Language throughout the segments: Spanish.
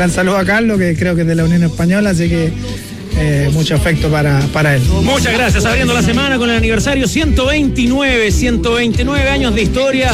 gran saludo a Carlos, que creo que es de la Unión Española, así que mucho afecto para él. Muchas gracias. Abriendo la semana con el aniversario 129 años de historia.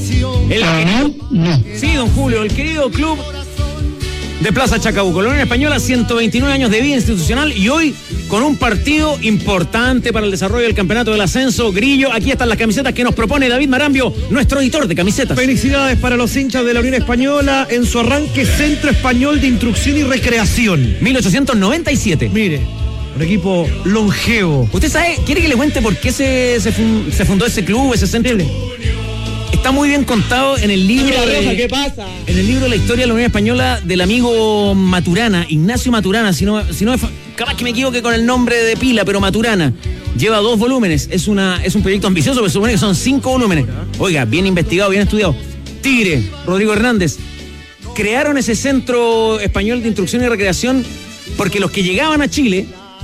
Sí, don Julio, el querido club de Plaza Chacabuco, la Unión Española, 129 años de vida institucional y hoy con un partido importante para el desarrollo del campeonato del ascenso. Grillo, aquí están las camisetas que nos propone David Marambio, nuestro editor de camisetas. Felicidades para los hinchas de la Unión Española en su arranque Centro Español de Instrucción y Recreación. 1897. Mire, un equipo longevo. ¿Usted sabe, quiere que le cuente por qué se fundó ese club, ese centro? Está muy bien contado en el libro ¿qué pasa? En el libro de la historia de la Unión Española del amigo Maturana, Ignacio Maturana, si no capaz que me equivoque con el nombre de pila, pero Maturana. Lleva 2 volúmenes, es un proyecto ambicioso, pero supone que son 5 volúmenes. Oiga, bien investigado, bien estudiado. Tigre, Rodrigo Hernández, crearon ese Centro Español de Instrucción y Recreación porque los que llegaban a Chile,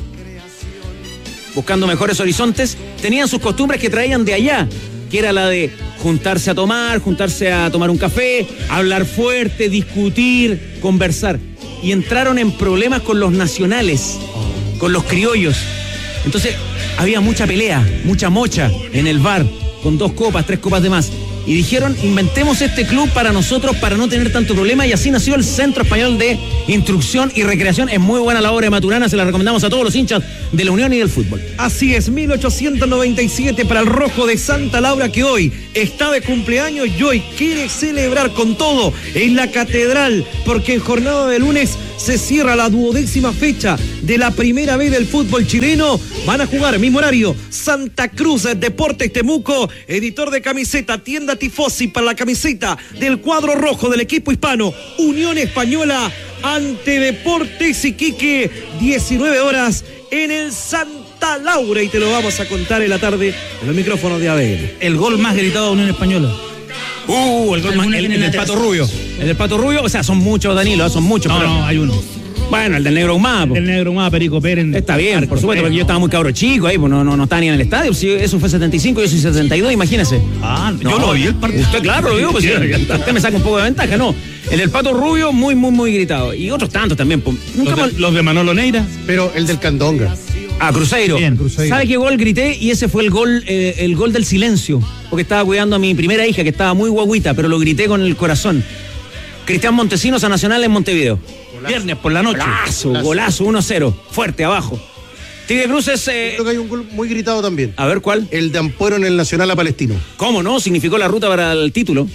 buscando mejores horizontes, tenían sus costumbres que traían de allá, que era la de juntarse a tomar un café, hablar fuerte, discutir, conversar. Y entraron en problemas con los nacionales, con los criollos. Entonces había mucha pelea, mucha mocha en el bar, con 2 copas, 3 copas de más. Y dijeron, inventemos este club para nosotros, para no tener tanto problema, y así nació el Centro Español de Instrucción y Recreación. Es muy buena la obra de Maturana, se la recomendamos a todos los hinchas de la Unión y del fútbol. Así es, 1897 para el Rojo de Santa Laura, que hoy está de cumpleaños y hoy quiere celebrar con todo en la Catedral, porque en jornada de lunes se cierra la 12ª fecha de la primera vez del fútbol chileno. Van a jugar, mismo horario, Santa Cruz, Deportes Temuco, editor de camiseta, tienda Tifosi para la camiseta del cuadro rojo del equipo hispano, Unión Española ante Deportes Iquique, 19 horas en el Santa Laura, y te lo vamos a contar en la tarde en los micrófonos de ABN. El gol más gritado de Unión Española. El gol más, el del Pato Rubio. El del Pato Rubio, o sea, son muchos, Danilo, son muchos. No, hay uno. Bueno, el del Negro Humada. El Negro Humada, Perico Pérez. Está bien, por supuesto, porque yo estaba muy cabro chico ahí, pues no estaba ni en el estadio. Si eso fue 75, yo soy 72, imagínese. Yo lo vi el partido. Usted, claro, lo vio, pues usted me saca un poco de ventaja, ¿no? El del Pato Rubio, muy, muy, muy gritado. Y otros tantos también. Los de Manolo Neira. Pero el del Candonga. Cruzeiro. Bien, Cruzeiro. ¿Sabe qué gol grité? Y ese fue el gol del silencio. Porque estaba cuidando a mi primera hija, que estaba muy guaguita, pero lo grité con el corazón. Cristian Montesinos a Nacional en Montevideo. Viernes por la noche. Golazo, 1-0. Fuerte, abajo. Tigre Cruces. Creo que hay un gol muy gritado también. A ver, ¿cuál? El de Ampuero en el Nacional a Palestino. ¿Cómo no? Significó la ruta para el título.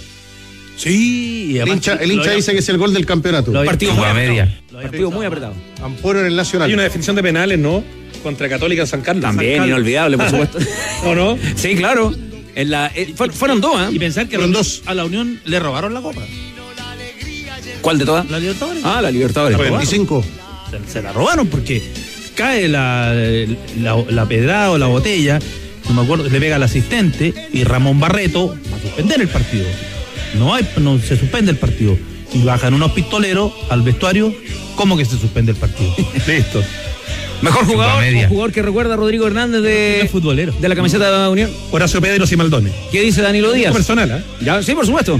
Sí. El hincha dice que es el gol del campeonato. Partido muy apretado. Partido muy apretado. Ampuero en el Nacional. Hay una definición de penales, ¿no? Contra Católica en San Carlos. También, inolvidable, por supuesto. ¿O no? Sí, claro. Fueron 2, ¿eh? Y pensar que a la Unión le robaron la copa. ¿Cuál de todas? La Libertadores. La Libertadores. 25. Se la robaron porque cae la pedrada o la botella, no me acuerdo, le pega al asistente y Ramón Barreto va a suspender el partido. No se suspende el partido. Y bajan unos pistoleros al vestuario. ¿Cómo que se suspende el partido? Listo. Mejor jugador, un jugador que recuerda a Rodrigo Hernández de la camiseta de la Unión. Horacio Pedro y Maldonne. ¿Qué dice Danilo Díaz? Personal, ¿eh? Ya, sí, por supuesto.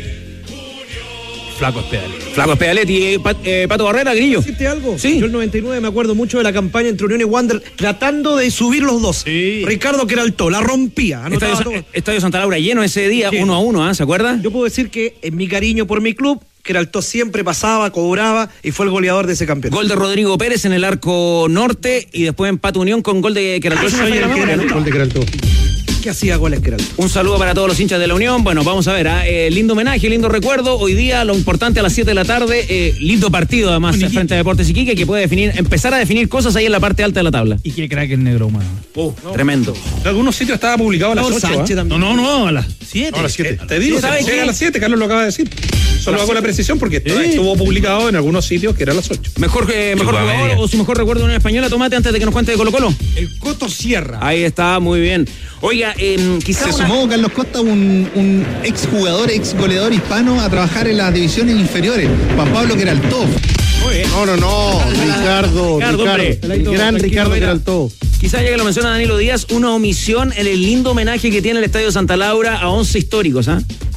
Flaco Espedaletti. Flaco Espedaletti, Pato Barrera, Grillo. ¿Decirte algo? Sí. Yo el 99 me acuerdo mucho de la campaña entre Unión y Wander tratando de subir los dos. Sí. Ricardo Queraltó, la rompía. Estadio Santa Laura lleno ese día, 1-1, ¿se acuerda? Yo puedo decir que en mi cariño por mi club, Queraltó siempre pasaba, cobraba y fue el goleador de ese campeonato. Gol de Rodrigo Pérez en el arco norte y después empate Unión con gol de Queraltó. Gol de Queraltó. Que hacía goles Queraltó. Un saludo para todos los hinchas de la Unión. Bueno, vamos a ver, lindo homenaje, lindo recuerdo. Hoy día lo importante a las 7 de la tarde, lindo partido además frente a Deportes Iquique, que puede empezar a definir cosas ahí en la parte alta de la tabla. Y qué crack el Negro Humano. Tremendo. En algunos sitios estaba publicado a las 8. Sánchez también. No, a las 7. A las 7. Te digo, ¿sabe llega qué? a las 7, Carlos lo acaba de decir. Solo hago la precisión porque estuvo publicado en algunos sitios que era a las 8. Mejor jugador o su mejor recuerdo en una española, Tomate, antes de que nos cuente de Colo-Colo. El Coto Sierra. Ahí está, muy bien. Oiga, quizás se sumó Carlos Costa, un exjugador, exgoleador hispano, a trabajar en las divisiones inferiores. Juan Pablo Queraltó. No. Ricardo. El gran Ricardo Queraltó. Quizás ya que lo menciona Danilo Díaz, una omisión en el lindo homenaje que tiene el Estadio Santa Laura a 11 históricos, ¿ah?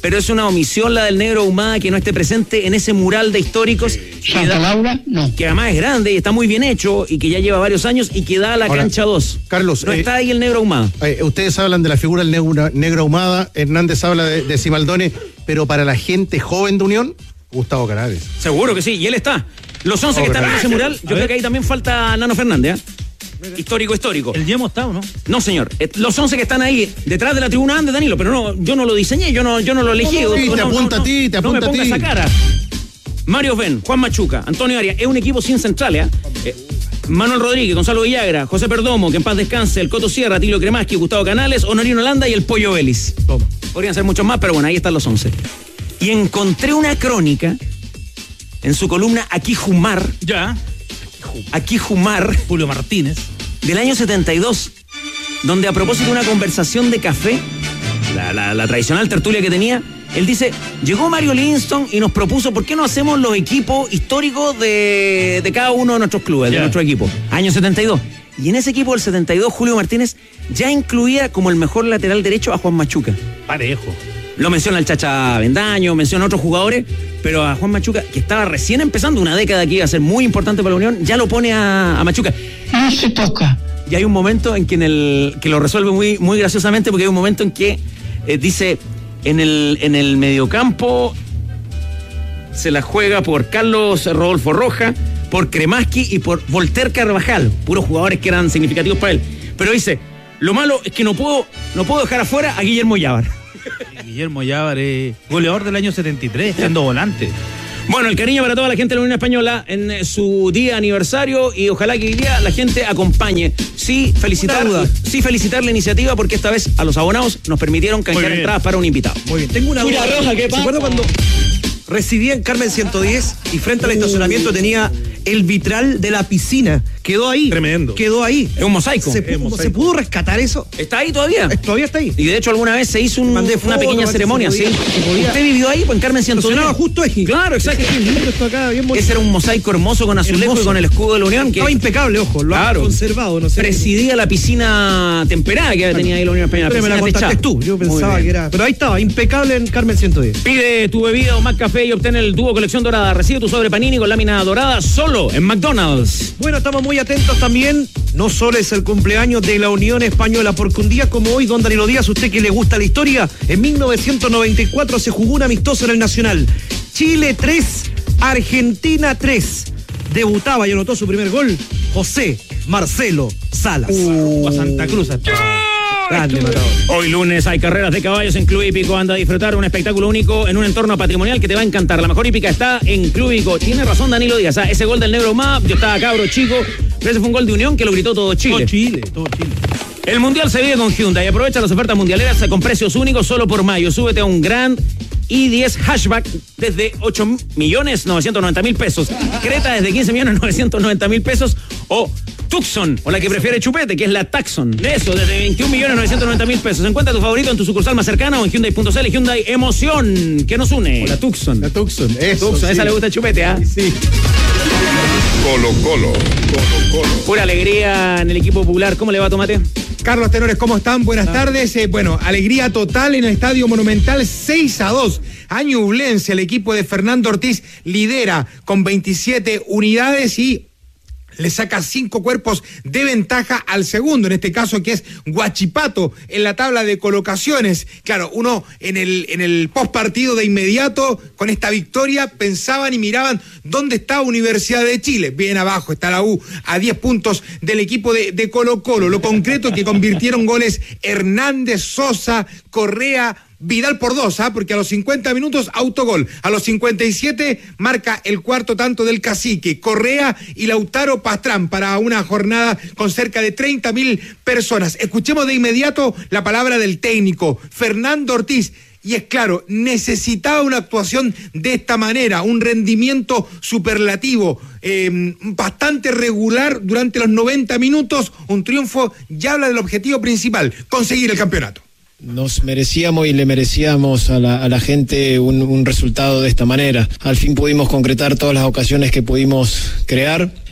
pero es una omisión la del Negro Ahumada que no esté presente en ese mural de históricos. Santa Laura, no. Que además es grande y está muy bien hecho y que ya lleva varios años y que da a la cancha 2. Carlos, no está ahí el Negro Ahumada. Ustedes hablan de la figura del Negro Ahumada, Hernández habla de Simaldone, pero para la gente joven de Unión, Gustavo Canales. Seguro que sí, y él está. Los 11 que están en ese mural, yo creo que ahí también falta Nano Fernández, Histórico. ¿El Yemo está o no? No, señor. Los 11 que están ahí detrás de la tribuna antes, Danilo, pero no, yo no lo diseñé, yo no lo elegí. Te apunta a ti. No me ponga esa cara. Mario Ben, Juan Machuca, Antonio Arias, es un equipo sin centrales, Manuel Rodríguez, Gonzalo Villagra, José Perdomo, que en paz descanse, el Coto Sierra, Tilio Cremaski, Gustavo Canales, Honorino Landa y el Pollo Vélez. Podrían ser muchos más, pero bueno, ahí están los 11. Y encontré una crónica en su columna Aquí Jumar. Aquí Jumar. Julio Martínez. Del año 72, donde a propósito de una conversación de café, la tradicional tertulia que tenía, él dice, llegó Mario Livingston y nos propuso, ¿por qué no hacemos los equipos históricos de cada uno de nuestros clubes, de nuestro equipo? Año 72. Y en ese equipo del 72, Julio Martínez ya incluía como el mejor lateral derecho a Juan Machuca. Parejo. Lo menciona el Chacha Bendaño, menciona a otros jugadores, pero a Juan Machuca, que estaba recién empezando una década que iba a ser muy importante para la Unión, ya lo pone a Machuca. No se toca. Y hay un momento en que que lo resuelve muy, muy graciosamente, porque hay un momento en que dice, en el mediocampo se la juega por Carlos Rodolfo Roja, por Cremaski y por Voltaire Carvajal, puros jugadores que eran significativos para él. Pero dice, lo malo es que no puedo dejar afuera a Guillermo Llávar. Guillermo Llávar es goleador del año 73, siendo volante. Bueno, el cariño para toda la gente de la Unión Española en su día aniversario y ojalá que hoy día la gente acompañe. Sí, felicitar la iniciativa porque esta vez a los abonados nos permitieron canjear entradas para un invitado. Muy bien, tengo una duda. Roja, ¿qué pasa? ¿Se acuerda cuando residía en Carmen 110 y frente al estacionamiento tenía el vitral de la piscina? Quedó ahí. Tremendo. Quedó ahí. Es un mosaico. ¿Se pudo rescatar eso? ¿Está ahí todavía? Todavía está ahí. Y de hecho alguna vez se hizo una pequeña ceremonia, ¿sí? ¿Usted vivió ahí? Pues en Carmen 110. Funcionaba justo ahí. Claro, exacto. Esto acá, bien bonito. Ese era un mosaico hermoso con azulejo y con el escudo de la Unión. Estaba impecable, ojo. Lo han conservado, no sé. Presidía la piscina temperada que tenía ahí la Unión Española. Pero me la contaste tú. Yo pensaba que era... Pero ahí estaba, impecable en Carmen 110. Pide tu bebida o más café y obtén el dúo colección dorada. Recibe tu sobre panini con lámina dorada solo en McDonald's. Bueno, estamos muy atentos también. No solo es el cumpleaños de la Unión Española, porque un día como hoy, don Danilo Díaz, usted que le gusta la historia, en 1994 se jugó un amistoso en el Nacional. Chile 3, Argentina 3. Debutaba y anotó su primer gol José Marcelo Salas. A Santa Cruz. Grande matador. Hoy lunes hay carreras de caballos en Club Hípico. Anda a disfrutar un espectáculo único en un entorno patrimonial que te va a encantar. La mejor hípica está en Club Hípico. Tiene razón Danilo Díaz. Ese gol del Negro Ahumada, yo estaba cabro chico, pero ese fue un gol de Unión que lo gritó todo Chile. Todo Chile. El Mundial se vive con Hyundai. Aprovecha las ofertas mundialeras con precios únicos solo por mayo. Súbete a un Grand i10 Hatchback desde 8.990.000 pesos. Creta desde 15.990.000 pesos. O Tucson, o la que prefiere Chupete, que es la Taxon. Eso, desde 21.990.000 pesos. Encuentra tu favorito en tu sucursal más cercana o en Hyundai.cl. Hyundai Emoción, que nos une. O la Tucson. Eso, Tucson, sí. esa le gusta a Chupete, ¿ah? Sí. Colo. Pura alegría en el equipo popular. ¿Cómo le va, Tomate? Carlos Tenores, ¿cómo están? Buenas tardes. Alegría total en el Estadio Monumental, 6-2. A Ñublense, el equipo de Fernando Ortiz lidera con 27 unidades y le saca 5 cuerpos de ventaja al segundo, en este caso que es Huachipato, en la tabla de colocaciones. Claro, uno en el postpartido de inmediato, con esta victoria, pensaban y miraban dónde está Universidad de Chile. Bien abajo está la U, a 10 puntos del equipo de Colo-Colo. Lo concreto es que convirtieron goles Hernández, Sosa, Correa, Vidal por 2, porque a los 50 minutos autogol, a los 57 marca el cuarto tanto del Cacique, Correa y Lautaro Pastrán para una jornada con cerca de 30.000 personas. Escuchemos de inmediato la palabra del técnico, Fernando Ortiz. Y es claro, necesitaba una actuación de esta manera, un rendimiento superlativo, bastante regular durante los 90 minutos, un triunfo, ya habla del objetivo principal, conseguir el campeonato. Nos merecíamos y le merecíamos a la gente un resultado de esta manera. Al fin pudimos concretar todas las ocasiones que pudimos crear.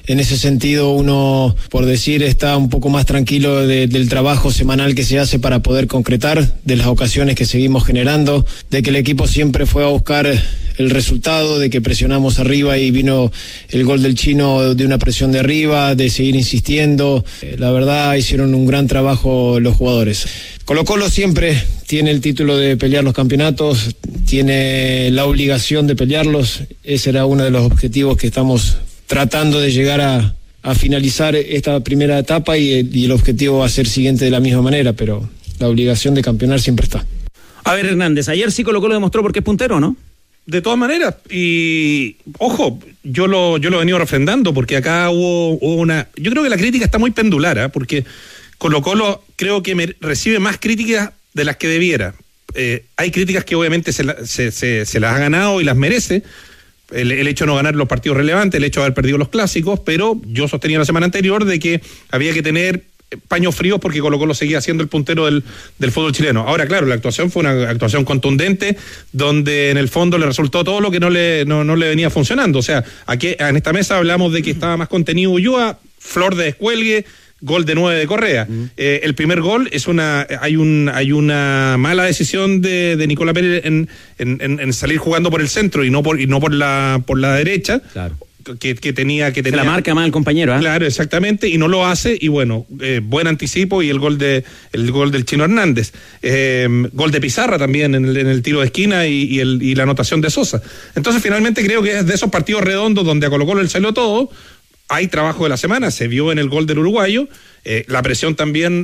En ese sentido, uno, por decir, está un poco más tranquilo del trabajo semanal que se hace para poder concretar, de las ocasiones que seguimos generando, de que el equipo siempre fue a buscar el resultado, de que presionamos arriba y vino el gol del Chino de una presión de arriba, de seguir insistiendo. La verdad, hicieron un gran trabajo los jugadores. Colo-Colo siempre tiene el título de pelear los campeonatos, tiene la obligación de pelearlos. Ese era uno de los objetivos que estamos tratando de llegar a finalizar esta primera etapa, y el objetivo va a ser siguiente de la misma manera, pero la obligación de campeonar siempre está. A ver, Hernández, ayer sí Colo-Colo demostró por qué es puntero, ¿no? De todas maneras, y ojo, yo lo he venido refrendando, porque acá hubo una... Yo creo que la crítica está muy pendular, porque Colo-Colo creo que recibe más críticas de las que debiera. Hay críticas que obviamente se las ha ganado y las merece, el hecho de no ganar los partidos relevantes, el hecho de haber perdido los clásicos, pero yo sostenía la semana anterior de que había que tener paños fríos porque Colo-Colo seguía siendo el puntero del fútbol chileno. Ahora, claro, la actuación fue una actuación contundente, donde en el fondo le resultó todo lo que no le venía funcionando. O sea, aquí en esta mesa hablamos de que estaba más contenido Ulloa, flor de descuelgue, gol de 9 de Correa. El primer gol es hay una mala decisión de Nicolás Pérez en salir jugando por el centro y no por la derecha. Claro. Que tenía se la marca mal el compañero, ¿eh? Claro, exactamente, y no lo hace, y bueno, buen anticipo, y el gol del Chino Hernández, gol de Pizarra también en el tiro de esquina, y la anotación de Sosa. Entonces finalmente creo que es de esos partidos redondos donde a Colo-Colo le salió todo. Hay trabajo de la semana, se vio en el gol del uruguayo, la presión también,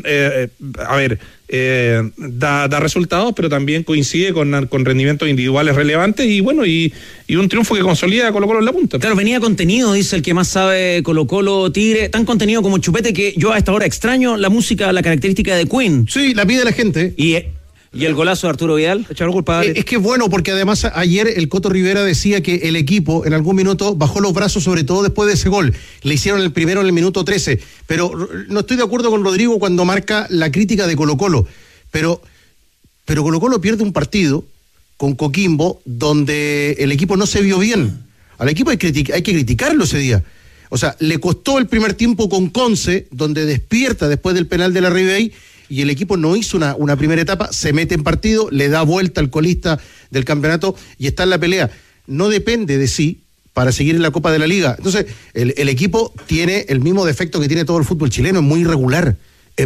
da resultados, pero también coincide con rendimientos individuales relevantes, y bueno, y un triunfo que consolida a Colo-Colo en la punta. Claro, venía contenido, dice el que más sabe Colo-Colo Tigre, tan contenido como Chupete, que yo a esta hora extraño la música, la característica de Queen. Sí, la pide la gente. ¿Y el golazo de Arturo Vidal? Es que es bueno, porque además ayer el Coto Rivera decía que el equipo en algún minuto bajó los brazos, sobre todo después de ese gol. Le hicieron el primero en el minuto 13. Pero no estoy de acuerdo con Rodrigo cuando marca la crítica de Colo-Colo. Pero Colo-Colo pierde un partido con Coquimbo donde el equipo no se vio bien. Al equipo hay que criticarlo ese día. O sea, le costó el primer tiempo con Conce, donde despierta después del penal de la Ribey, y el equipo no hizo una primera etapa, se mete en partido, le da vuelta al colista del campeonato y está en la pelea. No depende de sí para seguir en la Copa de la Liga. Entonces, el equipo tiene el mismo defecto que tiene todo el fútbol chileno, es muy irregular.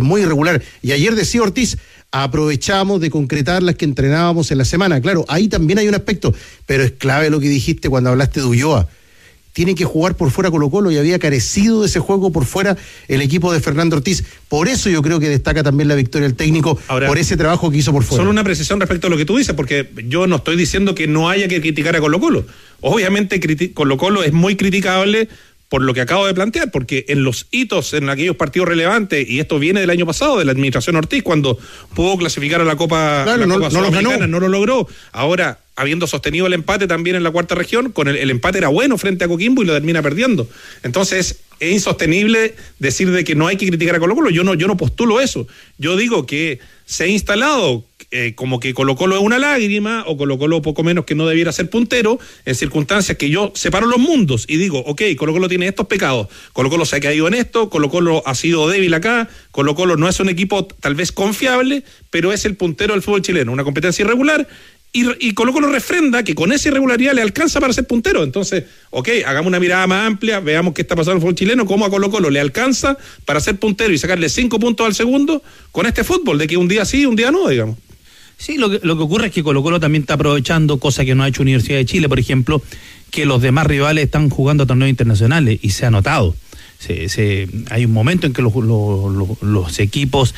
Y ayer decía Ortiz, aprovechamos de concretar las que entrenábamos en la semana. Claro, ahí también hay un aspecto, pero es clave lo que dijiste cuando hablaste de Ulloa. Tiene que jugar por fuera Colo-Colo, y había carecido de ese juego por fuera el equipo de Fernando Ortiz. Por eso yo creo que destaca también la victoria del técnico. Ahora, por ese trabajo que hizo por fuera. Solo una precisión respecto a lo que tú dices, porque yo no estoy diciendo que no haya que criticar a Colo-Colo. Obviamente Colo-Colo es muy criticable por lo que acabo de plantear, porque en los hitos, en aquellos partidos relevantes, y esto viene del año pasado, de la administración Ortiz, cuando pudo clasificar a la Copa, claro, no lo logró. Ahora, habiendo sostenido el empate también en la cuarta región, con el empate era bueno frente a Coquimbo y lo termina perdiendo. Entonces, es insostenible decir de que no hay que criticar a Colo-Colo. Yo no postulo eso. Yo digo que se ha instalado como que Colo-Colo es una lágrima, o Colo-Colo poco menos que no debiera ser puntero, en circunstancias que yo separo los mundos y digo, ok, Colo-Colo tiene estos pecados, Colo-Colo se ha caído en esto, Colo-Colo ha sido débil acá, Colo-Colo no es un equipo tal vez confiable, pero es el puntero del fútbol chileno, una competencia irregular, y Colo-Colo refrenda que con esa irregularidad le alcanza para ser puntero. Entonces, ok, hagamos una mirada más amplia, veamos qué está pasando en el fútbol chileno, cómo a Colo-Colo le alcanza para ser puntero y sacarle 5 puntos al segundo con este fútbol, de que un día sí, un día no, digamos. Sí, lo que ocurre es que Colo-Colo también está aprovechando, cosa que no ha hecho Universidad de Chile, por ejemplo, que los demás rivales están jugando a torneos internacionales, y se ha notado. Hay un momento en que los equipos,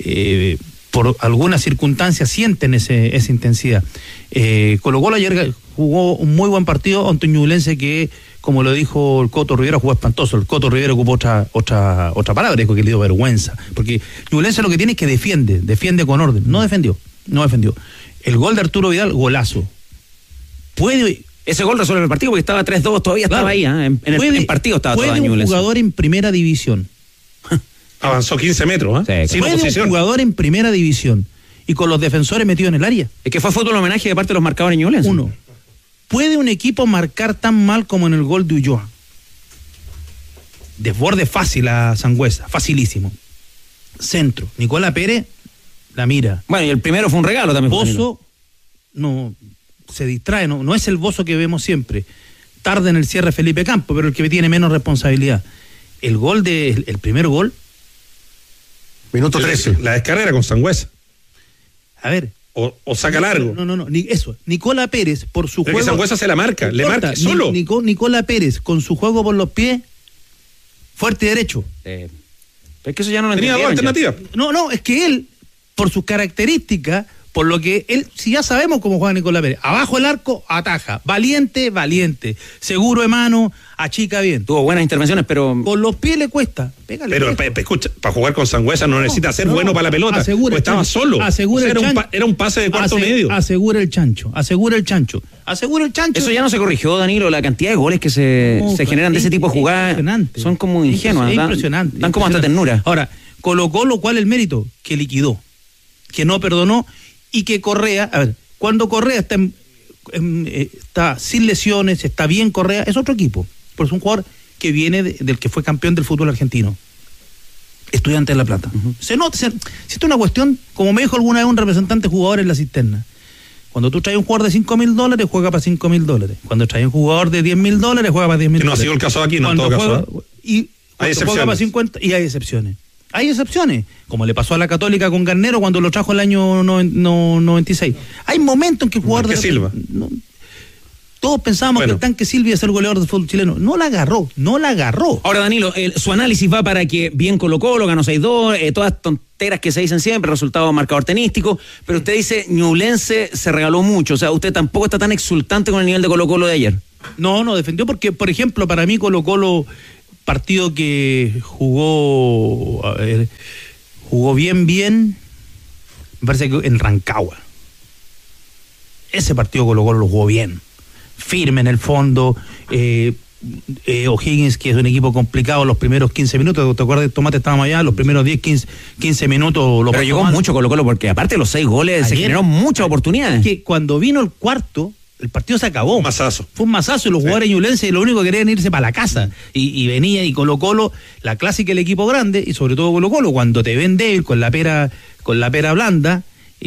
por algunas circunstancias, sienten esa intensidad. Colo-Colo ayer jugó un muy buen partido ante un Ñublense que, como lo dijo el Coto Rivera, jugó espantoso. El Coto Rivera ocupó otra palabra, dijo que le dio vergüenza, porque Ñublense lo que tiene es que defiende con orden. No defendió. El gol de Arturo Vidal, golazo. Ese gol resuelve el partido, porque estaba 3-2, todavía estaba ahí, en el partido estaba todo un jugador en primera división. Avanzó 15 metros, sin oposición. Un jugador en primera división y con los defensores metidos en el área. Es que fue fútbol homenaje de parte de los marcadores ñublenses. Uno, ¿puede un equipo marcar tan mal como en el gol de Ulloa? Desborde fácil a Sangüesa, facilísimo. Centro, Nicolás Pérez la mira. Bueno, y el primero fue un regalo también. Bozo no se distrae, no es el Bozo que vemos siempre. Tarda en el cierre Felipe Campos, pero el que tiene menos responsabilidad. El primer gol. Minuto 13. La descarga era con Sangüesa. A ver. O saca largo. No, eso. Nicolás Pérez, por su pero juego. que Sangüesa se la marca, le marca solo. Nicolás Pérez, con su juego por los pies, fuerte y derecho. Es que eso ya no lo tenía dos alternativas. No, es que él, por sus características, por lo que él, si ya sabemos cómo juega Nicolás Pérez, abajo el arco, ataja, valiente, seguro de mano, achica bien. Tuvo buenas intervenciones, pero con los pies le cuesta. Pégale. Pero escucha, para jugar con Sangüesa no necesita ser bueno para la pelota, pues estaba solo. Era un pase de cuarto medio. Asegura el chancho. Eso ya no se corrigió, Danilo, la cantidad de goles que se generan de ese tipo de jugadas son como ingenuas, impresionante. Dan como hasta ternura. Ahora, colocó ¿cuál es el mérito? Que liquidó, que no perdonó. Y que Correa, a ver, cuando Correa está sin lesiones, está bien Correa, es otro equipo. Porque es un jugador que viene del que fue campeón del fútbol argentino. Estudiante de La Plata. Se nota, si esto es una cuestión, como me dijo alguna vez un representante jugador en la cisterna. Cuando tú traes un jugador de $5.000, juega para $5.000. Cuando traes un jugador de $10.000, juega para $10.000. Que no ha sido el caso aquí, no en todo caso. Y hay excepciones. Juega para 50, y hay excepciones. Hay excepciones, como le pasó a la Católica con Garnero cuando lo trajo el año 96. Hay momentos en que el jugador de Silva. Todos pensábamos que el Tanque Silva iba a ser goleador del fútbol chileno. No la agarró. Ahora, Danilo, su análisis va para que bien Colo-Colo, ganó 6-2, todas tonteras que se dicen siempre, resultado marcador tenístico, pero usted dice, Ñublense se regaló mucho, o sea, usted tampoco está tan exultante con el nivel de Colo-Colo de ayer. No, defendió porque, por ejemplo, para mí Colo-Colo, partido que jugó bien, me parece que en Rancagua. Ese partido Colo-Colo lo jugó bien, firme en el fondo. O'Higgins, que es un equipo complicado, los primeros 15 minutos, ¿te acuerdas? Tomate, estábamos allá, los primeros 15 minutos. Pero llegó mucho Colo-Colo, porque aparte de los 6 goles, se generaron muchas oportunidades. Que cuando vino el cuarto, el partido se acabó. Fue un masazo y los jugadores ñublenses lo único que querían irse para la casa. Y venía y Colo-Colo, la clásica del equipo grande, y sobre todo Colo-Colo, cuando te ven débil con la pera blanda,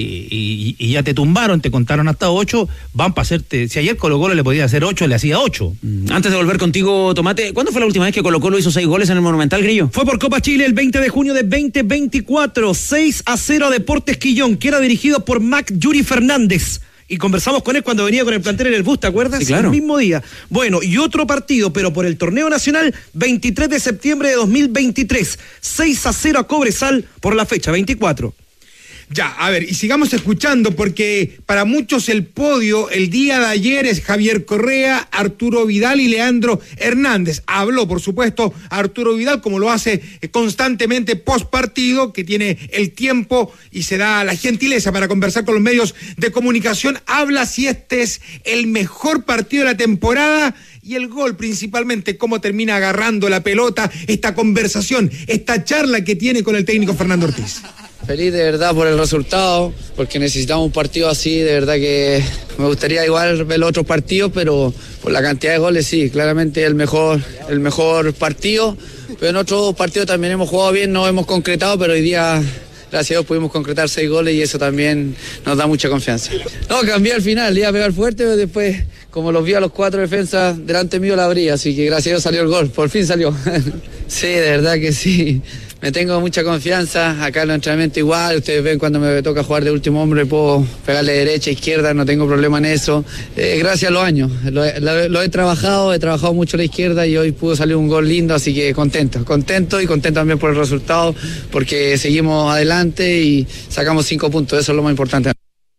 y ya te tumbaron, te contaron hasta 8, van para hacerte. Si ayer Colo-Colo le podía hacer 8, le hacía 8. Antes de volver contigo, Tomate, ¿cuándo fue la última vez que Colo-Colo hizo 6 goles en el Monumental, Grillo? Fue por Copa Chile el 20 de junio de 2024, 6-0 a Deportes Quillón, que era dirigido por Mac Yuri Fernández. Y conversamos con él cuando venía con el plantel en el bus, ¿te acuerdas? Sí, claro. El mismo día. Bueno, y otro partido, pero por el torneo nacional, 23 de septiembre de 2023. 6-0 a Cobresal por la fecha, 24. Ya, a ver, y sigamos escuchando, porque para muchos el podio el día de ayer es Javier Correa, Arturo Vidal y Leandro Hernández. Habló, por supuesto, Arturo Vidal, como lo hace constantemente post partido, que tiene el tiempo y se da la gentileza para conversar con los medios de comunicación. Habla si este es el mejor partido de la temporada y el gol principalmente, cómo termina agarrando la pelota, esta conversación, esta charla que tiene con el técnico Fernando Ortiz. Feliz de verdad por el resultado, porque necesitamos un partido así, de verdad que me gustaría igual ver los otros partidos, pero por la cantidad de goles sí, claramente el mejor partido, pero en otros partidos también hemos jugado bien, no hemos concretado, pero hoy día, gracias a Dios, pudimos concretar 6 goles y eso también nos da mucha confianza. No, cambié al final, iba a pegar fuerte, pero después, como los vi a los 4 defensas delante mío, la abrí, así que gracias a Dios salió el gol, por fin salió. Sí, de verdad que sí. Me tengo mucha confianza, acá en el entrenamiento igual, ustedes ven cuando me toca jugar de último hombre, puedo pegarle derecha, izquierda, no tengo problema en eso. Gracias a los años, lo he trabajado mucho a la izquierda y hoy pudo salir un gol lindo, así que contento y contento también por el resultado, porque seguimos adelante y sacamos 5 puntos, eso es lo más importante.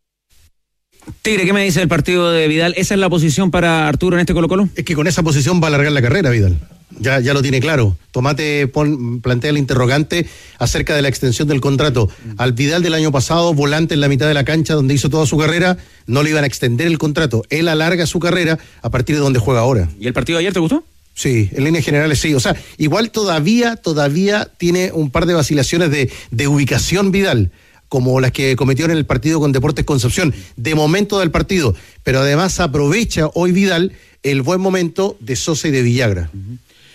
Tigre, ¿qué me dice del partido de Vidal? ¿Esa es la posición para Arturo en este Colo-Colo? Es que con esa posición va a alargar la carrera, Vidal. Ya lo tiene claro. Tomate plantea el interrogante acerca de la extensión del contrato. Al Vidal del año pasado, volante en la mitad de la cancha donde hizo toda su carrera, no le iban a extender el contrato. Él alarga su carrera a partir de donde juega ahora. ¿Y el partido de ayer te gustó? Sí, en líneas generales sí. O sea, igual todavía tiene un par de vacilaciones de ubicación Vidal, como las que cometió en el partido con Deportes Concepción, de momento del partido, pero además aprovecha hoy Vidal el buen momento de Sosa y de Villagra.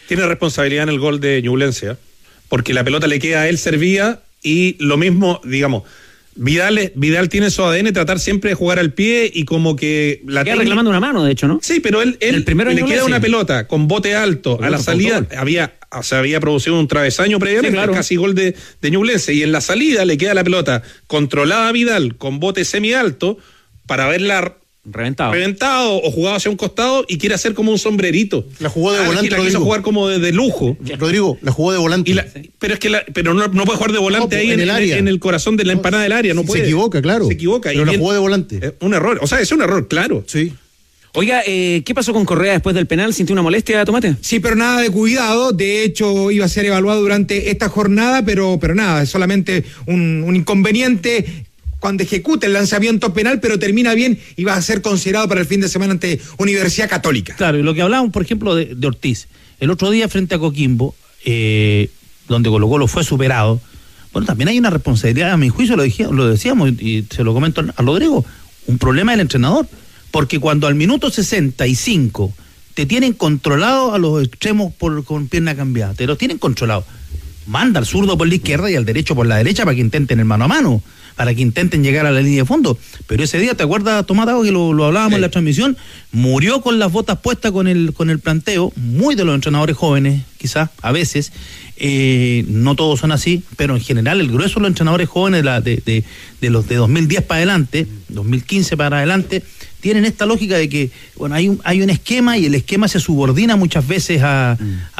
Tiene responsabilidad en el gol de Ñublense, porque la pelota le queda a él servida y lo mismo, digamos, Vidal tiene su ADN tratar siempre de jugar al pie y como que la queda reclamando una mano, de hecho, ¿no? Sí, pero él le queda una pelota con bote alto a la salida, había producido un travesaño previamente, sí, claro, casi gol de Ñublense, y en la salida le queda la pelota controlada a Vidal con bote semi-alto para verla reventado o jugado hacia un costado y quiere hacer como un sombrerito. La jugó de volante, la quiso jugar como de lujo. Rodrigo, la jugó de volante. Pero no puede jugar de volante ahí en el corazón de la empanada del área, no puede. Se equivoca, claro. Se equivoca. Pero la jugó de volante. Un error, o sea, es un error, claro. Sí. Oiga, ¿qué pasó con Correa después del penal? ¿Sintió una molestia, Tomate? Sí, pero nada de cuidado. De hecho, iba a ser evaluado durante esta jornada, pero nada, es solamente un inconveniente cuando ejecuta el lanzamiento penal, pero termina bien y va a ser considerado para el fin de semana ante Universidad Católica. Claro, y lo que hablábamos, por ejemplo, de Ortiz. El otro día frente a Coquimbo, donde Colo-Colo fue superado, bueno, también hay una responsabilidad, a mi juicio lo decíamos, y se lo comento a Rodrigo, un problema del entrenador, porque cuando al minuto 65 te tienen controlado a los extremos con pierna cambiada, te los tienen controlado, manda al zurdo por la izquierda y al derecho por la derecha para que intenten el mano a mano, para que intenten llegar a la línea de fondo. Pero ese día, ¿te acuerdas, Tomás, que lo hablábamos en la transmisión? Murió con las botas puestas con el planteo, muy de los entrenadores jóvenes, quizás, a veces. No todos son así, pero en general el grueso de los entrenadores jóvenes de los de 2010 para adelante, 2015 para adelante, tienen esta lógica de que, bueno, hay un esquema y el esquema se subordina muchas veces a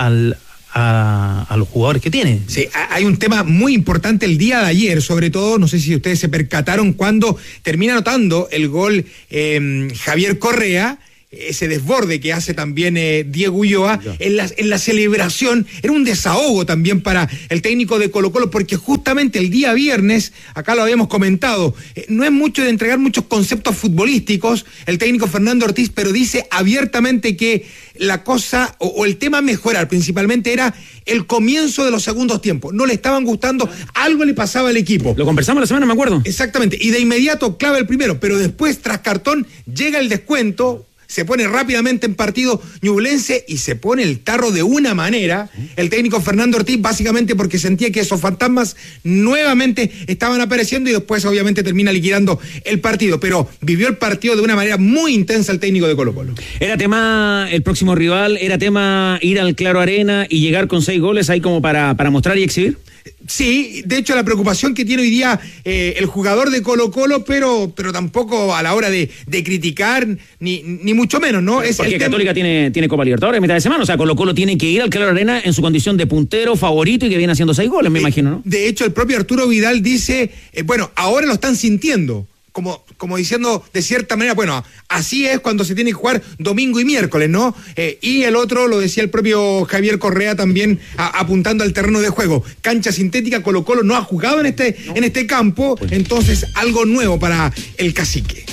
los jugadores que tiene. Sí, hay un tema muy importante el día de ayer, sobre todo, no sé si ustedes se percataron cuando termina anotando el gol Javier Correa, ese desborde que hace también Diego Ulloa, en la celebración, era un desahogo también para el técnico de Colo-Colo, porque justamente el día viernes, acá lo habíamos comentado, no es mucho de entregar muchos conceptos futbolísticos, el técnico Fernando Ortiz, pero dice abiertamente que la cosa, o el tema a mejorar principalmente era el comienzo de los segundos tiempos, no le estaban gustando, algo le pasaba al equipo. Lo conversamos la semana, me acuerdo. Exactamente, y de inmediato clava el primero, pero después, tras cartón, llega el descuento, se pone rápidamente en partido Ñublense y se pone el tarro de una manera, el técnico Fernando Ortiz, básicamente porque sentía que esos fantasmas nuevamente estaban apareciendo y después obviamente termina liquidando el partido, pero vivió el partido de una manera muy intensa el técnico de Colo-Colo. ¿Era tema el próximo rival? ¿Era tema ir al Claro Arena y llegar con 6 goles ahí como para mostrar y exhibir? Sí, de hecho la preocupación que tiene hoy día el jugador de Colo-Colo, pero tampoco a la hora de criticar, ni mucho menos, ¿no? Es porque Católica tiene Copa Libertadores en mitad de semana, o sea, Colo-Colo tiene que ir al Claro Arena en su condición de puntero, favorito y que viene haciendo 6 goles, me imagino, ¿no? De hecho, el propio Arturo Vidal dice, bueno, ahora lo están sintiendo. Como diciendo de cierta manera, bueno, así es cuando se tiene que jugar domingo y miércoles, ¿no? Y el otro, lo decía el propio Javier Correa también, apuntando al terreno de juego. Cancha sintética, Colo-Colo no ha jugado en este campo, entonces algo nuevo para el cacique.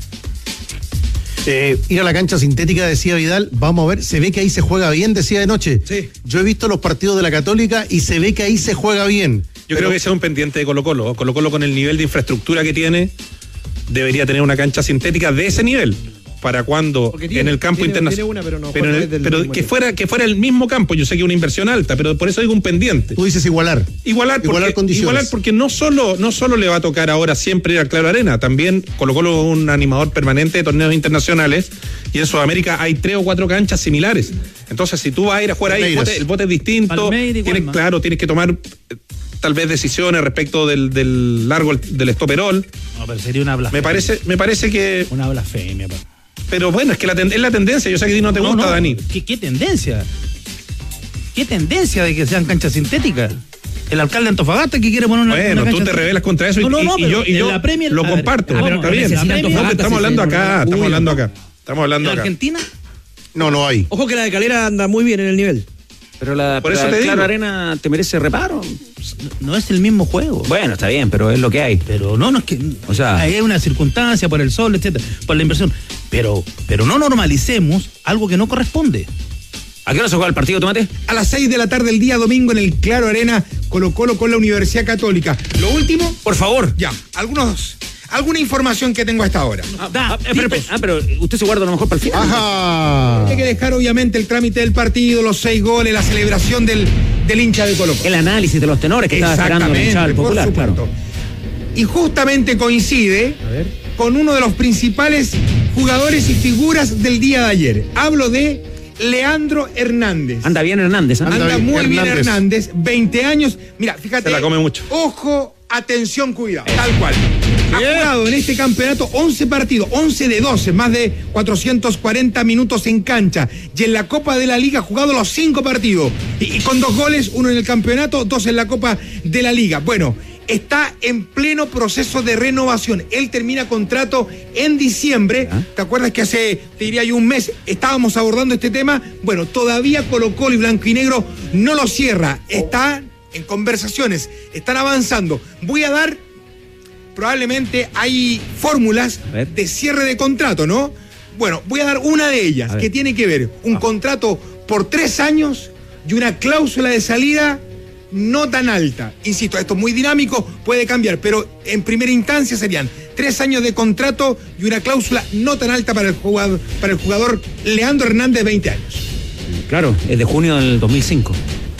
Ir a la cancha sintética, decía Vidal, vamos a ver, se ve que ahí se juega bien, decía de noche. Sí. Yo he visto los partidos de la Católica y se ve que ahí se juega bien. Yo creo que ese es un pendiente de Colo-Colo. Colo-Colo, con el nivel de infraestructura que tiene, debería tener una cancha sintética de ese nivel para cuando en el campo internacional, pero que fuera el mismo campo. Yo sé que es una inversión alta, pero por eso digo un pendiente. Tú dices igualar condiciones. Igualar porque no solo le va a tocar ahora siempre ir al Claro Arena, también Colo-Colo un animador permanente de torneos internacionales y en Sudamérica hay 3 o 4 canchas similares. Entonces, si tú vas a ir a jugar ahí, el bote es distinto, tienes que tomar tal vez decisiones respecto del largo del estoperol. No, pero sería una blasfemia. Me parece que una blasfemia. Pero bueno, es que es la tendencia. Yo sé que a ti no te gusta, Dani. ¿Qué tendencia? ¿Qué tendencia de que sean canchas sintéticas? El alcalde de Antofagasta que quiere poner una Bueno, cancha tú te rebelas contra eso y yo la Premier, lo comparto. Está bien. Estamos hablando acá. ¿En Argentina? No hay. Ojo que la de Calera anda muy bien en el nivel. Pero por eso te digo, Claro Arena te merece reparo. No es el mismo juego. Bueno, está bien, pero es lo que hay. Pero no es que, o sea, hay una circunstancia por el sol, etcétera, por la inversión. Pero no normalicemos algo que no corresponde. ¿A qué hora se juega el partido, Tomate? A las 6 de la tarde el día domingo en el Claro Arena, Colo-Colo con la Universidad Católica. Lo último, por favor. Ya, algunos alguna información que tengo hasta ahora. Pero usted se guarda a lo mejor para el final. Ajá. Hay que dejar obviamente el trámite del partido, los 6 goles, la celebración del hincha de Colo-Colo. El análisis de los tenores que estaba esperando el hincha del Popular, por supuesto. claro. Y justamente coincide con uno de los principales jugadores y figuras del día de ayer. Hablo de Leandro Hernández. Anda bien Hernández. Anda muy bien Hernández, 20 años. Mira, fíjate. Se la come mucho. Ojo, atención, cuidado. Tal cual. Ha jugado en este campeonato 11 partidos, 11 de 12, más de 440 minutos en cancha. Y en la Copa de la Liga ha jugado los 5 partidos. Y con 2 goles, 1 en el campeonato, 2 en la Copa de la Liga. Bueno, está en pleno proceso de renovación. Él termina contrato en diciembre. ¿Te acuerdas que hace, te diría yo, un mes estábamos abordando este tema? Bueno, todavía Colo-Colo y Blanco y Negro no lo cierra. Está en conversaciones, están avanzando. Voy a dar, probablemente hay fórmulas de cierre de contrato, ¿no? Bueno, voy a dar una de ellas, que tiene que ver un contrato por 3 años y una cláusula de salida no tan alta. Insisto, esto es muy dinámico, puede cambiar, pero en primera instancia serían 3 años de contrato y una cláusula no tan alta para el jugador Leandro Hernández, 20 años. Claro, es de junio del 2005.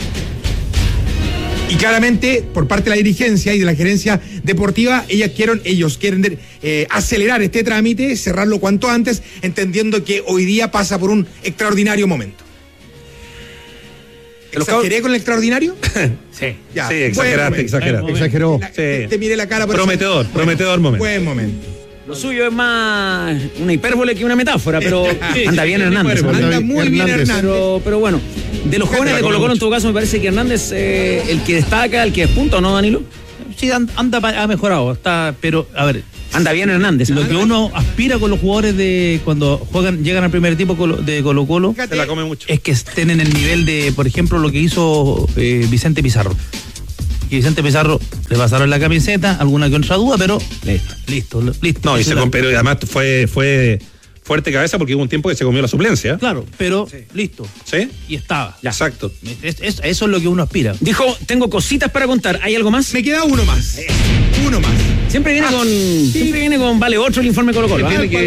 Y claramente, por parte de la dirigencia y de la gerencia deportiva, ellos quieren acelerar este trámite, cerrarlo cuanto antes, entendiendo que hoy día pasa por un extraordinario momento. ¿Exageré con el extraordinario? Sí. Ya, sí, exageraste. Exageró. Te miré la cara. Por prometedor momento. Buen momento. Lo suyo es más una hipérbole que una metáfora, pero anda bien Hernández. Anda muy bien Hernández. Pero bueno, de los jóvenes de Colo-Colo en todo caso me parece que Hernández el que destaca, el que despunta, ¿o no, Danilo? Sí, ha mejorado, pero a ver, anda bien Hernández. Lo que uno aspira con los jugadores de cuando llegan al primer equipo de Colo-Colo, se la come mucho, es que estén en el nivel de, por ejemplo, lo que hizo Vicente Pizarro. Y Vicente Pizarro le pasaron la camiseta, alguna que otra duda, pero listo. No, y pero además fue fuerte cabeza porque hubo un tiempo que se comió la suplencia. Claro, pero listo. ¿Sí? Y estaba. Ya. Exacto. Eso es lo que uno aspira. Dijo, tengo cositas para contar. ¿Hay algo más? Me queda uno más. Uno más. Siempre viene con vale 8 el informe Colo-Colo.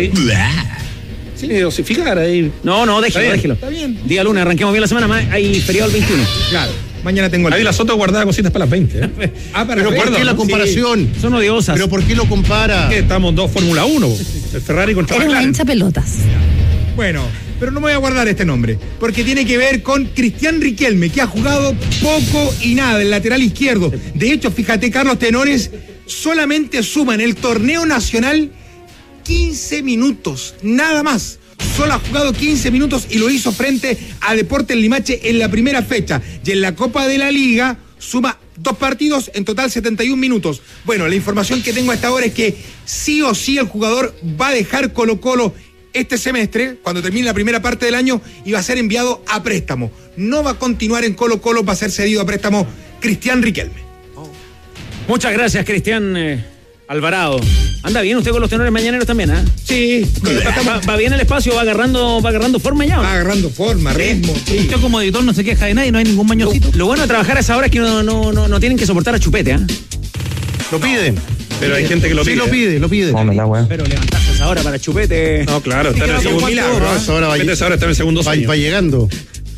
Sí, dosificar ahí. No, déjelo. Está bien. Día lunes, arranquemos bien la semana, más hay feriado el 21. Claro. Mañana tengo ahí la Soto guardaba cositas para las 20. Pero ¿por qué la comparación? Sí. Son odiosas. ¿Pero por qué lo compara? Estamos 2 Fórmula 1. El Ferrari contra Era una hincha pelotas. Bueno, pero no me voy a guardar este nombre, porque tiene que ver con Cristian Riquelme, que ha jugado poco y nada, el lateral izquierdo. De hecho, fíjate, Carlos, Tenores solamente suma en el torneo nacional 15 minutos, nada más. Solo ha jugado 15 minutos y lo hizo frente a Deportes Limache en la primera fecha. Y en la Copa de la Liga suma 2 partidos, en total 71 minutos. Bueno, la información que tengo hasta ahora es que sí o sí el jugador va a dejar Colo-Colo este semestre, cuando termine la primera parte del año, y va a ser enviado a préstamo. No va a continuar en Colo-Colo, va a ser cedido a préstamo Cristian Riquelme. Muchas gracias, Cristian Alvarado. Anda bien usted con los tenores mañaneros también, ¿ah? Sí. Va bien el espacio, va agarrando forma ya, ¿o no? Va agarrando forma, ritmo. Sí. Usted como editor no se queja de nadie, no hay ningún bañocito. Lo bueno de trabajar a esa hora es que no tienen que soportar a Chupete, ¿ah? Lo piden. Pero hay gente que lo pide. Sí, lo pide. Pero levantarse a esa hora para Chupete. No, claro, está en el segundo. Ahora está en el segundo sueño. Va llegando.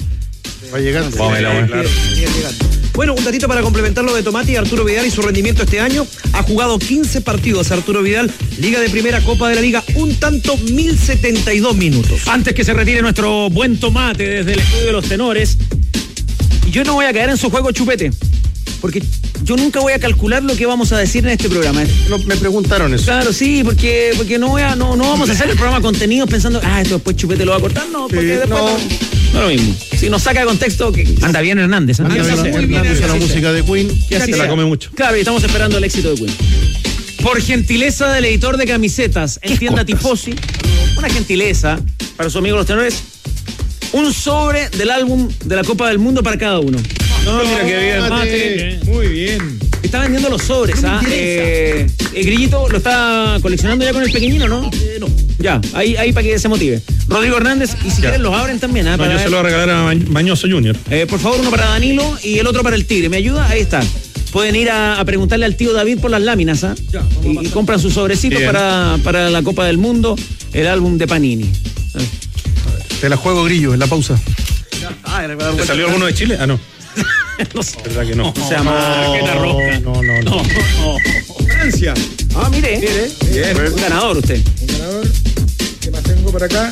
Claro. Bueno, un datito para complementar lo de Tomati, Arturo Vidal y su rendimiento este año. Ha jugado 15 partidos Arturo Vidal, Liga de Primera, Copa de la Liga, un tanto, 1072 minutos. Antes que se retire nuestro buen Tomate desde el estudio de los tenores, yo no voy a caer en su juego, Chupete, porque yo nunca voy a calcular lo que vamos a decir en este programa. Me preguntaron eso. Claro, sí, porque no vamos a hacer el programa contenidos pensando, esto después Chupete lo va a cortar, no, porque después no lo mismo. Si nos saca de contexto, que anda bien Hernández. Anda muy bien Hernández. La música de Queen. Se la come mucho. Claro, y estamos esperando el éxito de Queen. Por gentileza del editor de camisetas en tienda Tifosi, una gentileza para sus amigos los tenores, un sobre del álbum de la Copa del Mundo para cada uno. No, mira qué bien. Mate. Muy bien. Está vendiendo los sobres, ¿ah? El Grillito lo está coleccionando ya con el pequeñino, ¿no? No. Ya, ahí para que se motive. Rodrigo Hernández, y si quieren los abren también, ¿ah? No, yo se lo voy a regalar a Bañoso Junior. Por favor, uno para Danilo y el otro para el Tigre. ¿Me ayuda? Ahí está. pueden ir a preguntarle al tío David por las láminas, ¿ah? Y compran sus sobrecitos para la Copa del Mundo, el álbum de Panini. Te la juego, Grillo, en la pausa. ¿Te salió alguno de Chile? Ah, no. No sé. ¿Verdad que no? Se llama Rosca. No. Francia. Ah, mire. Bien. Un ganador usted. Un ganador. ¿Qué más tengo por acá?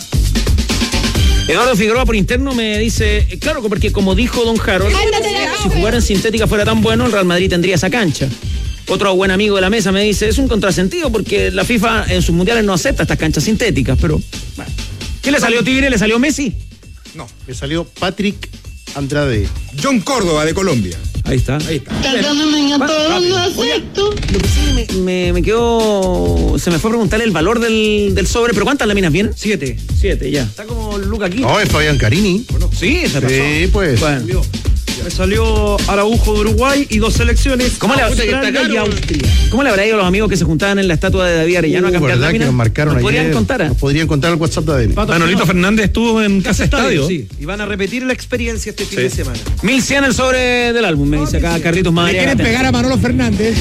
Eduardo Figueroa por interno me dice, claro, porque como dijo don Harold, si jugar en sintética fuera tan bueno, el Real Madrid tendría esa cancha. Otro buen amigo de la mesa me dice, es un contrasentido porque la FIFA en sus mundiales no acepta estas canchas sintéticas, pero bueno. ¿Qué le salió Tigre? ¿Le salió Messi? No. Me salió Patrick Andrade. John Córdoba, de Colombia. Ahí está. Tardándome en todo, no acepto. Lo que sí me quedó. Se me fue a preguntarle el valor del sobre, pero ¿cuántas láminas vienen? 7. 7, ya. Está como Luca aquí. No, es Fabián Carini. Sí, esa pasó. Sí, pues. Bueno. Me salió Araujo de Uruguay y 2 selecciones. ¿Cómo le Austria. ¿Cómo le habrá ido a los amigos que se juntaban en la estatua de David Arellano a cambiar ¿Verdad láminas? que nos marcaron ¿Nos ayer? podrían contar? Nos podrían contar al WhatsApp de Adel. Manolito Fernández estuvo en Casa Estadio. Sí, y van a repetir la experiencia este fin de semana. 1100 el sobre del álbum, me dice acá Carlitos Le Madariaga. quieren pegar a Manolo Fernández.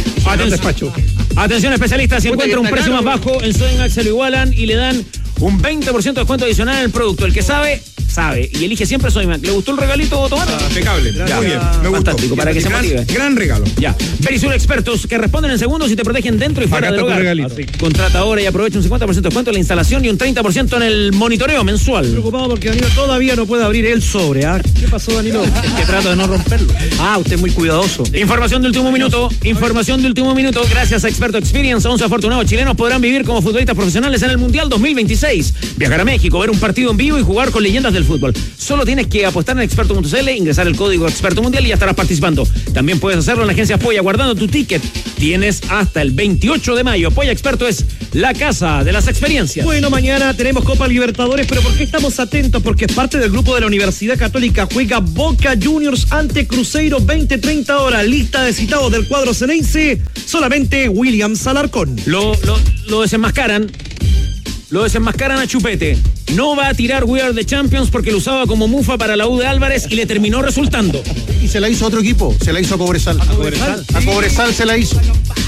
Atención especialistas, si encuentra un precio más bajo, en Sodimac se lo igualan y le dan un 20% de descuento adicional en el producto. El que sabe, sabe. Y elige siempre Sodimac. ¿Le gustó el regalito, Tomás? Impecable. Muy bien. Me gustó. Fantástico, para que se motive. Gran regalo. Ya. Verisur Expertos, que responden en segundos y te protegen dentro y fuera Acá del está tu hogar. regalito. Así. Contrata ahora y aprovecha un 50% de descuento en la instalación y un 30% en el monitoreo mensual. Preocupado porque Danilo todavía no puede abrir el sobre. ¿Ah? ¿Qué pasó, Danilo? Es que trato de no romperlo. Ah, usted es muy cuidadoso. Información de último minuto. Gracias a Experto Experience, 11 afortunados chilenos podrán vivir como futbolistas profesionales en el Mundial 2026. Viajar a México, ver un partido en vivo y jugar con leyendas del fútbol. Solo tienes que apostar en experto.cl, ingresar el código Experto Mundial y ya estarás participando. También puedes hacerlo en la agencia Polla guardando tu ticket. Tienes hasta el 28 de mayo. Polla Experto es la casa de las experiencias. Bueno, mañana tenemos Copa Libertadores, pero ¿por qué estamos atentos? Porque es parte del grupo de la Universidad Católica. Juega Boca Juniors ante Cruzeiro 20-30 horas. Lista de citados del cuadro ceneice, solamente William Alarcón. Lo desenmascaran. Lo desenmascaran a Chupete. No va a tirar We Are the Champions porque lo usaba como mufa para la U de Álvarez y le terminó resultando. Y se la hizo a otro equipo, se la hizo a Cobresal. A Cobresal se la hizo.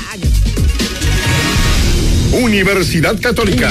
Universidad Católica.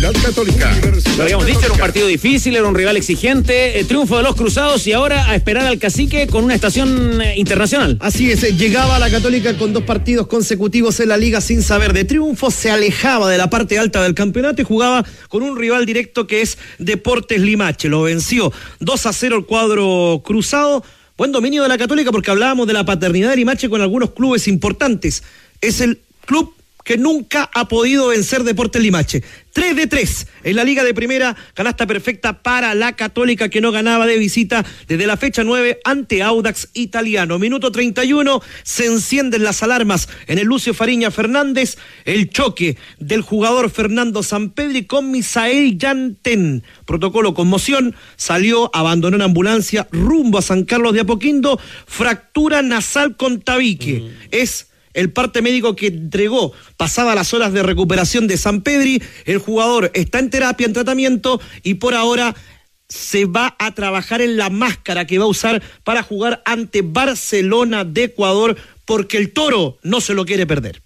Lo habíamos dicho, era un partido difícil, era un rival exigente, triunfo de los Cruzados y ahora a esperar al Cacique con una estación internacional. Así es, llegaba a la Católica con 2 partidos consecutivos en la liga sin saber de triunfo, se alejaba de la parte alta del campeonato y jugaba con un rival directo que es Deportes Limache. Lo venció 2-0 el cuadro cruzado. Buen dominio de la Católica porque hablábamos de la paternidad de Limache con algunos clubes importantes. Es el club que nunca ha podido vencer Deportes Limache. 3-3 en la Liga de Primera, canasta perfecta para la Católica que no ganaba de visita desde la fecha 9 ante Audax Italiano. Minuto 31, se encienden las alarmas en el Lucio Fariña Fernández, el choque del jugador Fernando Sampedri con Misael Yantén. Protocolo conmoción, salió, abandonó en ambulancia rumbo a San Carlos de Apoquindo, fractura nasal con tabique. Es el parte médico que entregó, pasaba las horas de recuperación de Sampedri, el jugador está en terapia, en tratamiento y por ahora se va a trabajar en la máscara que va a usar para jugar ante Barcelona de Ecuador porque el Toro no se lo quiere perder.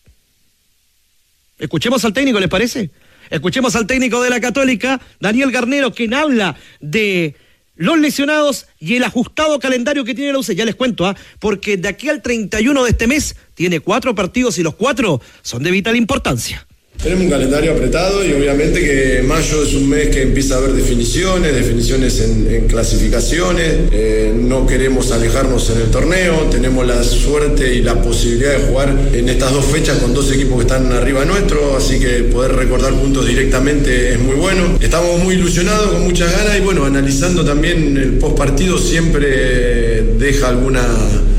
Escuchemos al técnico, ¿les parece? Escuchemos al técnico de la Católica, Daniel Garnero, quien habla de los lesionados y el ajustado calendario que tiene la UC. Ya les cuento, porque de aquí al 31 de este mes tiene 4 partidos y los 4 son de vital importancia. Tenemos un calendario apretado y obviamente que mayo es un mes que empieza a haber definiciones en clasificaciones, no queremos alejarnos en el torneo, tenemos la suerte y la posibilidad de jugar en estas 2 fechas con 2 equipos que están arriba nuestro, así que poder recortar puntos directamente es muy bueno. Estamos muy ilusionados, con muchas ganas y bueno, analizando también el post partido siempre deja alguna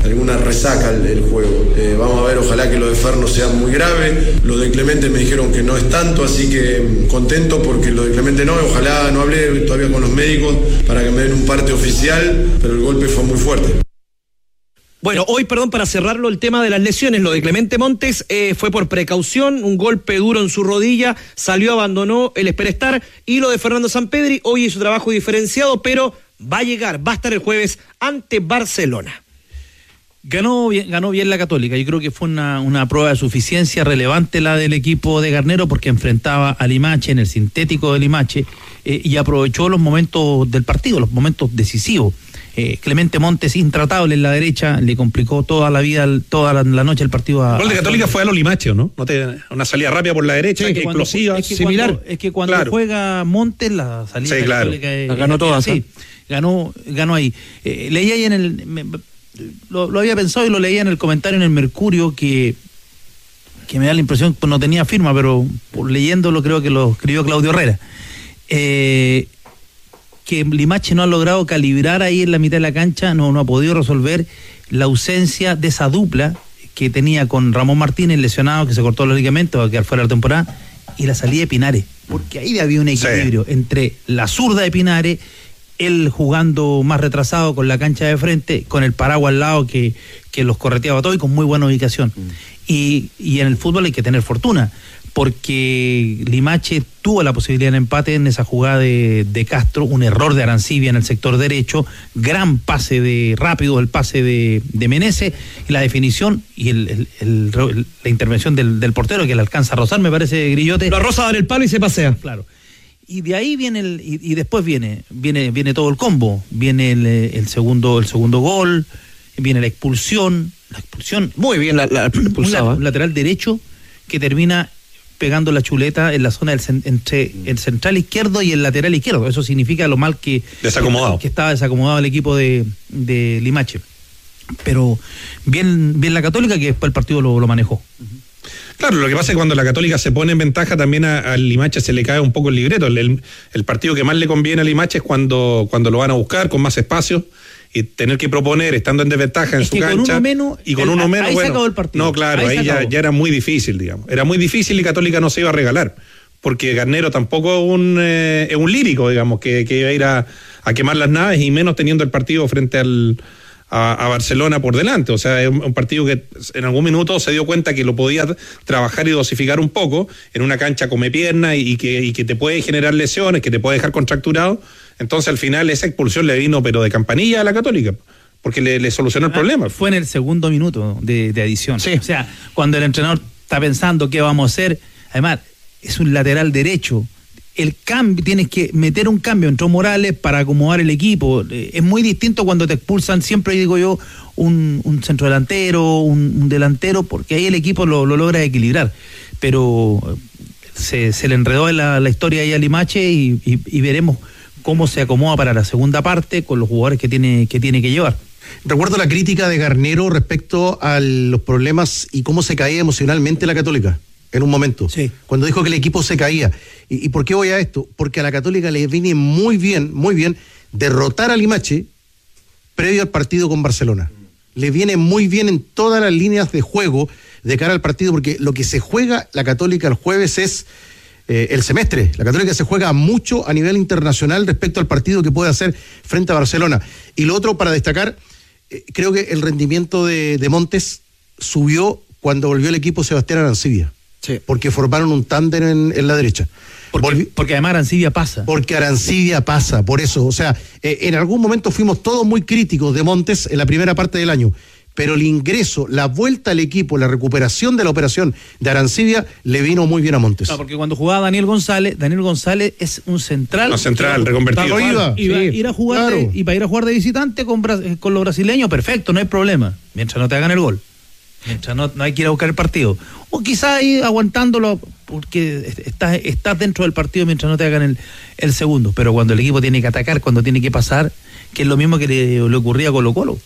resaca el juego. Vamos a ver, ojalá que lo de Fer no sea muy grave, lo de Clemente me dijeron que no es tanto, así que contento porque lo de Clemente no, ojalá no hablé todavía con los médicos para que me den un parte oficial, pero el golpe fue muy fuerte. Bueno, hoy, para cerrarlo, el tema de las lesiones, lo de Clemente Montes fue por precaución, un golpe duro en su rodilla, salió, abandonó el Esperestar, y lo de Fernando Sampedri, hoy hizo trabajo diferenciado, pero va a estar el jueves ante Barcelona. Ganó bien la Católica. Yo creo que fue una prueba de suficiencia relevante la del equipo de Garnero, porque enfrentaba a Limache en el sintético de Limache y aprovechó los momentos del partido, los momentos decisivos. Clemente Montes, intratable en la derecha, le complicó toda la vida, toda la noche el partido El gol de Católica fue a lo Limache, ¿no? Una salida rápida por la derecha, sí, explosiva, similar. Es que cuando juega Montes, la salida de Católica ganó todas. Sí, ganó ahí. Leía ahí lo había pensado y lo leía en el comentario en el Mercurio que me da la impresión, pues no tenía firma, pero por leyéndolo creo que lo escribió Claudio Herrera. Que Limache no ha logrado calibrar ahí en la mitad de la cancha, no ha podido resolver la ausencia de esa dupla que tenía con Ramón Martínez, lesionado, que se cortó los ligamentos, va a quedar fuera de la temporada, y la salida de Pinares, porque ahí había un equilibrio entre la zurda de Pinares, él jugando más retrasado con la cancha de frente, con el paraguas al lado que los correteaba todo y con muy buena ubicación. Y en el fútbol hay que tener fortuna, porque Limache tuvo la posibilidad de empate en esa jugada de Castro, un error de Arancibia en el sector derecho, gran pase rápido el pase de Meneses, y la definición y la intervención del portero, que le alcanza a rozar, me parece, Grillote. Lo roza en el palo y se pasea. Claro. Y de ahí viene y después viene todo el combo, viene el segundo gol, viene la expulsión. Muy bien la expulsaba. Un lateral derecho que termina pegando la chuleta en la zona entre el central izquierdo y el lateral izquierdo. Eso significa lo mal que estaba desacomodado el equipo de Limache. Pero bien la Católica, que después el partido lo manejó. Claro, lo que pasa es que cuando la Católica se pone en ventaja, también al Limache se le cae un poco el libreto. El partido que más le conviene a Limache es cuando lo van a buscar con más espacio y tener que proponer estando en desventaja en su cancha. Con uno menos, ahí se acabó el partido. No, claro, ahí ya era muy difícil, digamos. Era muy difícil y Católica no se iba a regalar, porque Garnero tampoco es un lírico, digamos, que iba a ir a quemar las naves, y menos teniendo el partido frente a Barcelona por delante. O sea, es un partido que en algún minuto se dio cuenta que lo podía trabajar y dosificar un poco en una cancha come pierna y que te puede generar lesiones, que te puede dejar contracturado. Entonces al final esa expulsión le vino pero de campanilla a la Católica, porque le solucionó el problema. Fue en el segundo minuto de adición. Sí. O sea, cuando el entrenador está pensando qué vamos a hacer, además es un lateral derecho, el cambio, tienes que meter un cambio, entró Morales para acomodar el equipo. Es muy distinto cuando te expulsan, siempre digo yo, un centrodelantero, un delantero, porque ahí el equipo lo logra equilibrar. Pero se le enredó en la historia ahí a Limache y veremos cómo se acomoda para la segunda parte con los jugadores que tiene que llevar. Recuerdo la crítica de Garnero respecto a los problemas y cómo se caía emocionalmente la Católica en un momento, cuando dijo que el equipo se caía. ¿Y por qué voy a esto? Porque a la Católica le viene muy bien derrotar a Limache previo al partido con Barcelona. Le viene muy bien en todas las líneas de juego de cara al partido, porque lo que se juega la Católica el jueves es el semestre. La Católica se juega mucho a nivel internacional respecto al partido que puede hacer frente a Barcelona. Y lo otro para destacar, creo que el rendimiento de Montes subió cuando volvió el equipo Sebastián Arancibia. Sí. Porque formaron un tándem en la derecha. Porque además Arancibia pasa. Porque Arancibia pasa, por eso. O sea, en algún momento fuimos todos muy críticos de Montes en la primera parte del año, pero el ingreso, la vuelta al equipo, la recuperación de la operación de Arancibia le vino muy bien a Montes. No, porque cuando jugaba Daniel González es un central. Un central reconvertido. Ir a jugar y para ir a jugar de visitante con los brasileños, perfecto, no hay problema, mientras no te hagan el gol. Mientras no hay que ir a buscar el partido. O quizás ir aguantándolo porque estás dentro del partido mientras no te hagan el segundo. Pero cuando el equipo tiene que atacar, cuando tiene que pasar, que es lo mismo que le ocurría a Colo-Colo.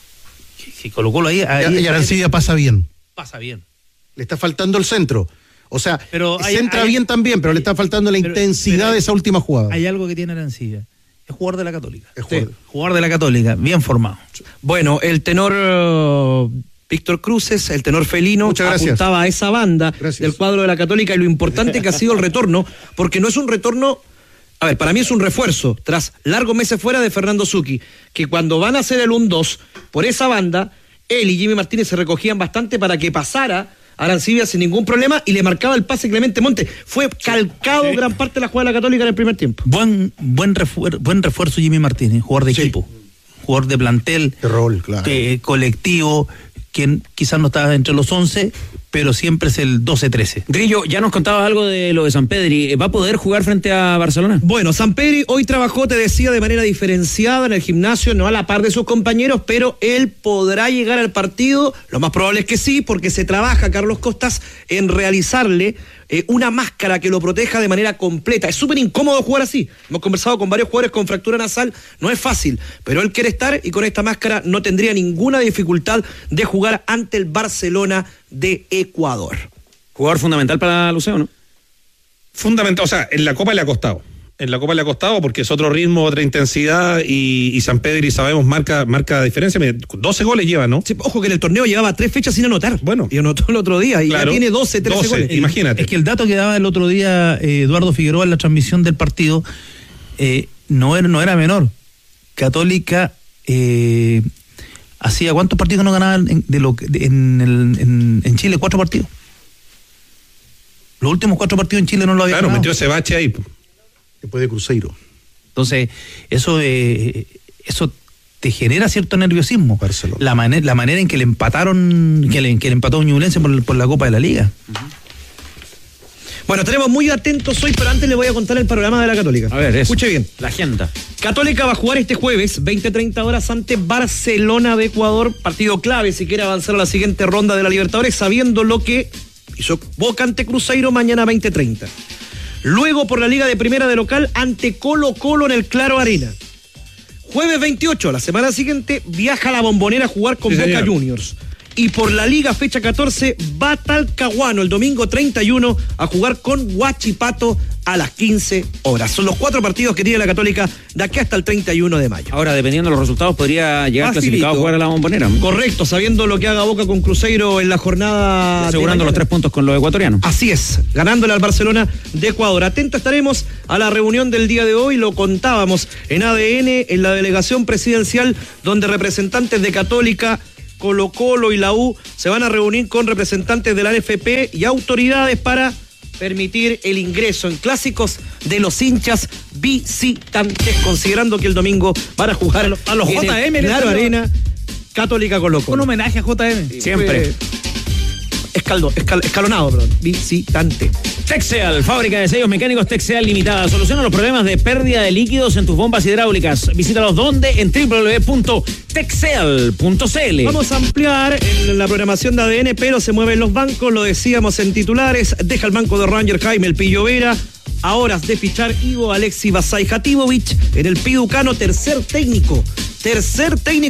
Si Colo-Colo ahí y Arancibia pasa bien. Pasa bien. Le está faltando el centro. O sea, centra bien también, pero le está faltando la intensidad de esa última jugada. Hay algo que tiene Arancibia. Es jugador de la Católica. Jugador de la Católica, bien formado. Bueno, el tenor Víctor Cruces, el tenor felino, apuntaba a esa banda del cuadro de la Católica, y lo importante que ha sido el retorno, porque no es un retorno, a ver, para mí es un refuerzo, tras largos meses fuera de Fernando Zucchi, que cuando van a hacer el 1-2 por esa banda, él y Jimmy Martínez se recogían bastante para que pasara Arancibia sin ningún problema y le marcaba el pase Clemente Montes. Fue calcado gran parte de la jugada de la Católica en el primer tiempo. Buen refuerzo Jimmy Martínez, jugador de equipo. jugador de plantel, de rol, claro. Colectivo, quien quizás no está entre los 11, pero siempre es el 12-13. Grillo, ya nos contabas algo de lo de Sampedri. ¿Va a poder jugar frente a Barcelona? Bueno, Sampedri hoy trabajó, te decía, de manera diferenciada en el gimnasio, no a la par de sus compañeros, pero él podrá llegar al partido. Lo más probable es que sí, porque se trabaja, Carlos Costas, en realizarle una máscara que lo proteja de manera completa. Es súper incómodo jugar así. Hemos conversado con varios jugadores con fractura nasal, no es fácil, pero él quiere estar y con esta máscara no tendría ninguna dificultad de jugar ante el Barcelona de Ecuador. Jugador fundamental para Luceo, ¿no? Fundamental, o sea, en la Copa le ha costado. En la Copa le ha costado porque es otro ritmo, otra intensidad y Sampedri, sabemos, marca diferencia. 12 goles lleva, ¿no? Sí, ojo que en el torneo llevaba 3 fechas sin anotar. Bueno. Y anotó el otro día y claro, ya tiene 13 goles. Imagínate. Es que el dato que daba el otro día Eduardo Figueroa en la transmisión del partido no era menor. Católica hacía ¿cuántos partidos no ganaban en Chile? 4 partidos. Los últimos 4 partidos en Chile no lo había ganado. Claro, metió ese bache ahí. Después de Cruzeiro. Entonces, eso te genera cierto nerviosismo. Barcelona. La manera en que le empataron, que le empató Ñublense por la Copa de la Liga. Bueno, estaremos muy atentos hoy, pero antes le voy a contar el panorama de la Católica. A ver, eso. Escuche bien. La agenda. Católica va a jugar este jueves, 20:30 horas, ante Barcelona de Ecuador. Partido clave si quiere avanzar a la siguiente ronda de la Libertadores, sabiendo lo que hizo Boca ante Cruzeiro mañana 20:30. Luego por la Liga de Primera de local ante Colo-Colo en el Claro Arena. Jueves 28, la semana siguiente, viaja a la Bombonera a jugar con Boca Juniors. Y por la Liga fecha 14 va a Talcahuano el domingo 31 a jugar con Huachipato a las 15 horas. Son los 4 partidos que tiene la Católica de aquí hasta el 31 de mayo. Ahora, dependiendo de los resultados, podría llegar clasificado a jugar a la Bombonera. Correcto, sabiendo lo que haga Boca con Cruzeiro en la jornada. Asegurando los 3 puntos con los ecuatorianos. Así es, ganándole al Barcelona de Ecuador. Atento estaremos a la reunión del día de hoy, lo contábamos en ADN, en la delegación presidencial, donde representantes de Católica, Colo-Colo y la U se van a reunir con representantes de la NFP y autoridades para permitir el ingreso en clásicos de los hinchas visitantes, considerando que el domingo van a jugar a los JM en Claro Arena, Católica Colo-Colo. Un homenaje a JM. Siempre. Escalonado, perdón. Visitante. Texeal, fábrica de sellos mecánicos Texeal Limitada. Soluciona los problemas de pérdida de líquidos en tus bombas hidráulicas. Visítalos donde en www.texeal.cl. Vamos a ampliar en la programación de ADN, pero se mueven los bancos, lo decíamos en titulares. Deja el banco de Ranger Jaime El Pillo Vera. A horas de fichar Ivo Alexi Basay Jatibovic en el Piducano, tercer técnico